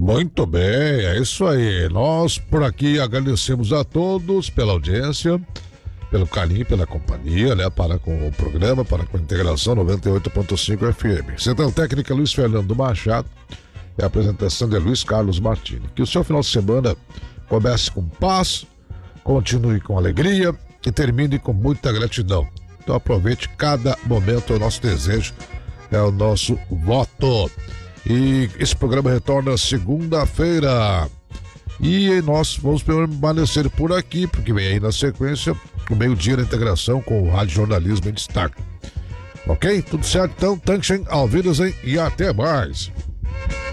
Muito bem, é isso aí. Nós por aqui agradecemos a todos pela audiência, pelo carinho, pela companhia, né? Para com o programa, para com a integração 98.5 FM. Central Técnica Luiz Fernando Machado e a apresentação de Luiz Carlos Martini. Que o seu final de semana comece com paz, continue com alegria e termine com muita gratidão. Então aproveite cada momento, é o nosso desejo, é o nosso voto. E esse programa retorna segunda-feira. E nós vamos permanecer por aqui, porque vem aí na sequência o meio-dia da integração com o Rádio Jornalismo em Destaque. Ok? Tudo certo? Então, Tanchen, Alvidas, hein? E até mais.